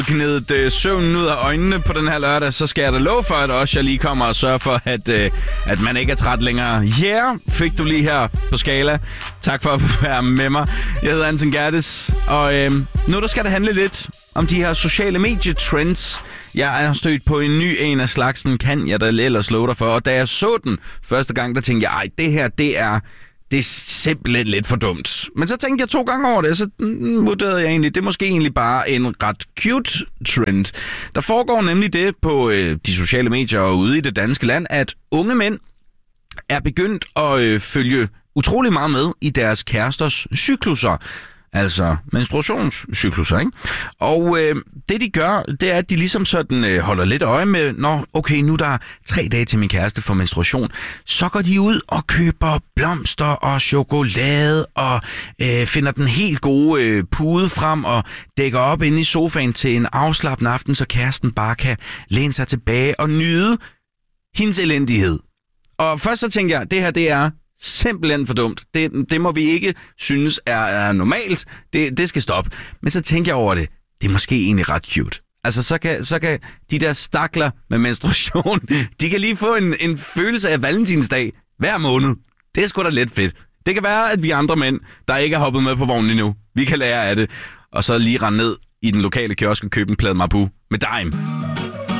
gnedet søvnen ud af øjnene på den her lørdag, så skal jeg da love for, at også jeg lige kommer og sørger for, at man ikke er træt længere. Yeah, fik du lige her på Skala. Tak for at være med mig. Jeg hedder Anton Gerdes, og nu der skal det handle lidt om de her sociale medietrends. Jeg er stødt på en ny en af slagsen, kan jeg da ellers love dig for. Og da jeg så den første gang, der tænkte jeg, det her, det er simpelthen lidt for dumt. Men så tænkte jeg 2 gange over det, og så vurderede jeg egentlig, det er måske egentlig bare en ret cute trend. Der foregår nemlig det på de sociale medier og ude i det danske land, at unge mænd er begyndt at følge utrolig meget med i deres kæresters cykluser. Altså menstruationscykluser, ikke? Og det de gør, det er, at de ligesom sådan holder lidt øje med, okay, nu der er 3 dage til min kæreste for menstruation. Så går de ud og køber blomster og chokolade og finder den helt gode pude frem og dækker op inde i sofaen til en afslappende aften, så kæresten bare kan læne sig tilbage og nyde hendes elendighed. Og først så tænker jeg, det her det er simpelthen for dumt. Det må vi ikke synes er normalt. Det skal stoppe. Men så tænker jeg over det. Det er måske egentlig ret cute. Altså, så kan de der stakler med menstruation, de kan lige få en følelse af valentinsdag hver måned. Det er sgu da lidt fedt. Det kan være, at vi andre mænd, der ikke er hoppet med på vognen endnu, vi kan lære af det. Og så lige rende ned i den lokale kiosk og købe en plade Marabou med Dime.